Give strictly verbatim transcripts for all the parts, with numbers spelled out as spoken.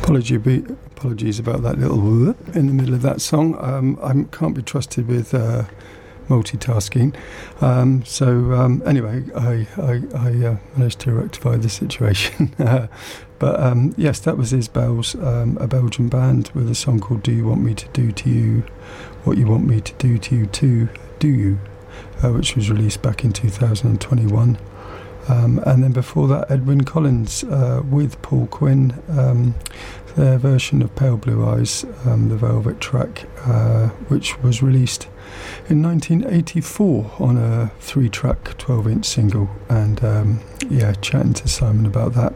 Apology be, apologies about that little whoop in the middle of that song. Um, I can't be trusted with uh, multitasking. Um, so um, anyway, I, I, I uh, managed to rectify the situation. But um, yes, that was Isbel's, um, a Belgian band with a song called Do You Want Me to Do to You What You Want Me to Do to You Too, Do You, uh, which was released back in two thousand twenty-one. Um, and then before that, Edwyn Collins uh, with Paul Quinn, um, their version of Pale Blue Eyes, um, the Velvet track, uh, which was released in nineteen eighty-four on a three-track twelve-inch single. And um, yeah, chatting to Simon about that,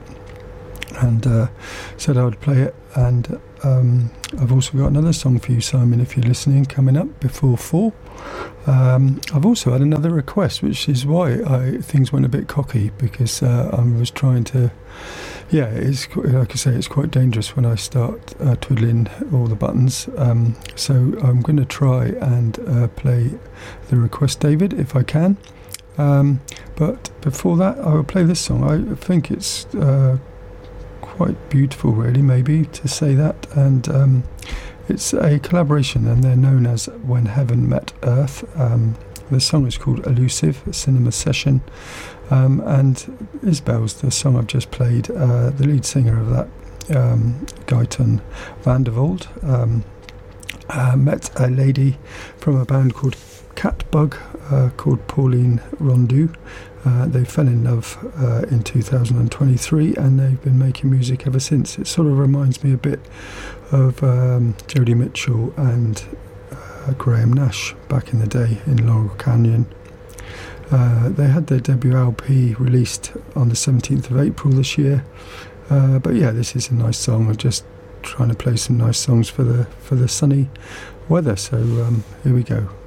and uh, said I would play it. And um, I've also got another song for you, Simon, if you're listening, coming up before four. Um, I've also had another request, which is why I, things went a bit cocky, because uh, I was trying to, yeah, it's like I say, it's quite dangerous when I start uh, twiddling all the buttons. Um, so I'm going to try and uh, play the request, David, if I can. Um, but before that, I will play this song. I think it's uh, quite beautiful, really, maybe to say that, and um, it's a collaboration, and they're known as When Heaven Met Earth. Um, the song is called Elusive, a cinema session, um, and Isbel's the song I've just played. Uh, the lead singer of that, um, Guyton van der Vold, um, uh, met a lady from a band called Catbug, uh, called Pauline Rondeau. Uh, they fell in love uh, in two thousand twenty-three, and they've been making music ever since. It sort of reminds me a bit of um, Jody Mitchell and uh, Graham Nash back in the day in Laurel Canyon. Uh, they had their debut L P released on the seventeenth of April this year. Uh, but yeah, this is a nice song. I'm just trying to play some nice songs for the for the sunny weather. So um, here we go.